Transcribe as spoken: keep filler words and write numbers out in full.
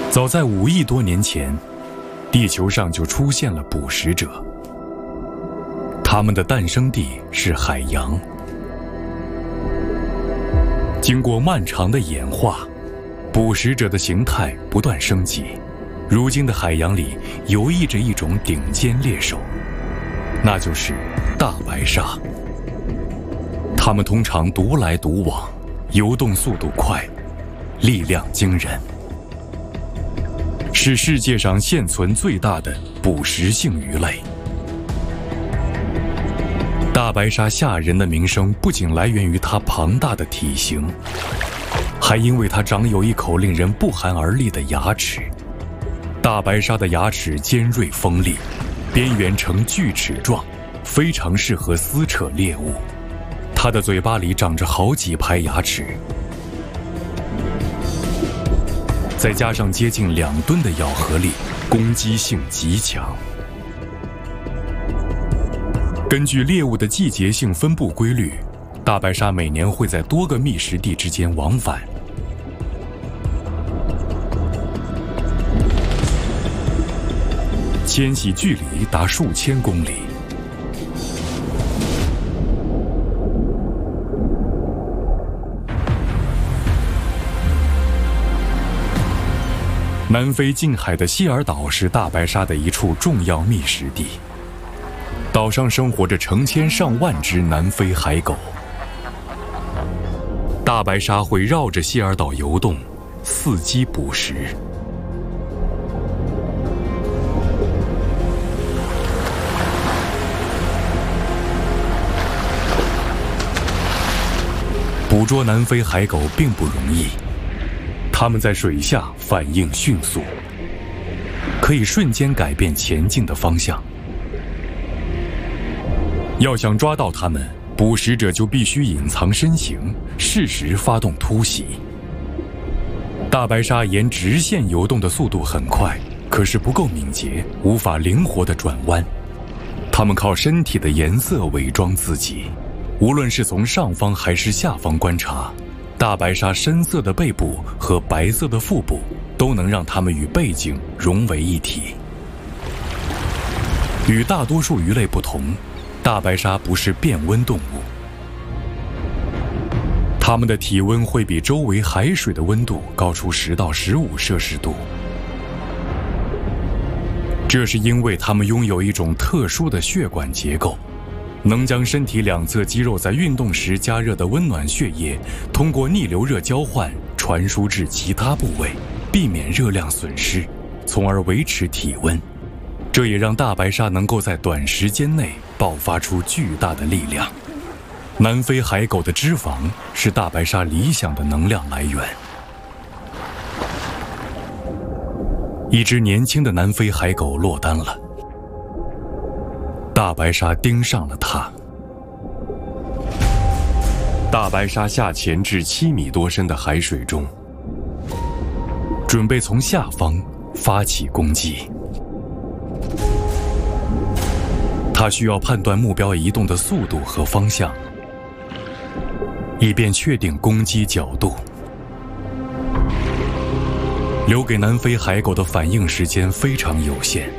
早在五亿多年前，地球上就出现了捕食者。它们的诞生地是海洋。经过漫长的演化，捕食者的形态不断升级。如今的海洋里游弋着一种顶尖猎手，那就是大白鲨。它们通常独来独往，游动速度快，力量惊人，是世界上现存最大的捕食性鱼类。大白鲨吓人的名声不仅来源于它庞大的体型，还因为它长有一口令人不寒而栗的牙齿。大白鲨的牙齿尖锐锋利，边缘呈锯齿状，非常适合撕扯猎物。它的嘴巴里长着好几排牙齿，再加上接近两吨的咬合力，攻击性极强。根据猎物的季节性分布规律，大白鲨每年会在多个觅食地之间往返。迁徙距离达数千公里。南非近海的希尔岛是大白鲨的一处重要觅食地。岛上生活着成千上万只南非海狗。大白鲨会绕着希尔岛游动，伺机捕食。捕捉南非海狗并不容易，它们在水下反应迅速，可以瞬间改变前进的方向。要想抓到它们，捕食者就必须隐藏身形，适时发动突袭。大白鲨沿直线游动的速度很快，可是不够敏捷，无法灵活地转弯。它们靠身体的颜色伪装自己，无论是从上方还是下方观察，大白鲨深色的背部和白色的腹部都能让它们与背景融为一体。与大多数鱼类不同，大白鲨不是变温动物，它们的体温会比周围海水的温度高出十到十五摄氏度。这是因为它们拥有一种特殊的血管结构，能将身体两侧肌肉在运动时加热的温暖血液通过逆流热交换传输至其他部位，避免热量损失，从而维持体温。这也让大白鲨能够在短时间内爆发出巨大的力量。南非海狗的脂肪是大白鲨理想的能量来源。一只年轻的南非海狗落单了，大白鲨盯上了它。大白鲨下潜至七米多深的海水中，准备从下方发起攻击。它需要判断目标移动的速度和方向，以便确定攻击角度。留给南非海狗的反应时间非常有限，